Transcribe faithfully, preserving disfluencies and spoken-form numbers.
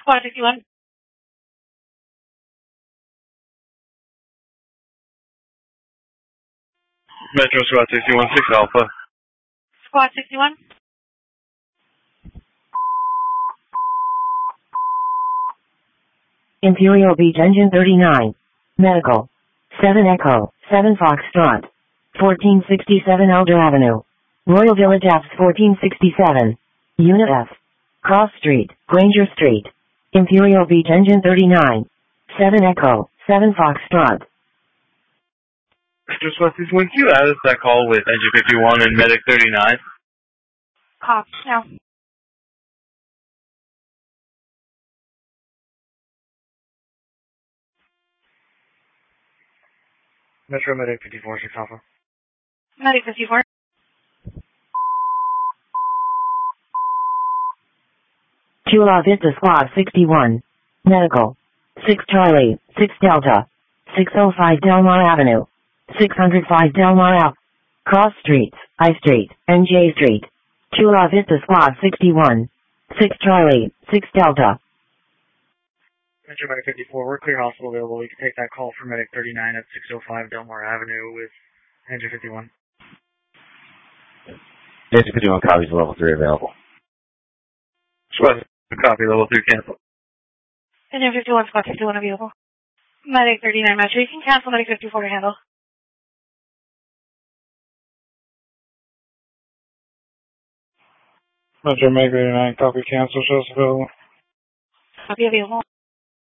Squad sixty-one. Metro Squad sixty-one, six Alpha. Squad sixty-one. Imperial Beach Engine thirty-nine. Medical. seven Echo, seven Foxtrot. fourteen sixty-seven Elder Avenue. Royal Village Apps fourteen sixty-seven. Unit F. Cross Street, Granger Street. Imperial Beach Engine thirty-nine. seven Echo, seven Foxtrot. Metro Squad sixty-one, can you add us that call with Engine fifty-one and Medic thirty-nine? Cop. Now. Metro Medic fifty-four, six Alpha. Medic fifty-four. Chula Vista Squad sixty-one. Medical. six Charlie, six Delta. six oh five Delmar Avenue. six oh five Delmar Ave. Cross Streets, I Street, N J Street. Chula Vista Squad sixty-one. six Charlie, six Delta. Metro Medic fifty-four, we're clear hospital available. You can take that call for Medic thirty-nine at six oh five Delmar Avenue with Engine fifty-one. Engine fifty-one copies level three available. Squad, copy, level three cancel. Engine fifty-one, Squad sixty-one available. Medic thirty-nine Metro. You can cancel Medic fifty-four to handle. Metro Medic thirty-nine, copy, cancel, shows available. Copy available.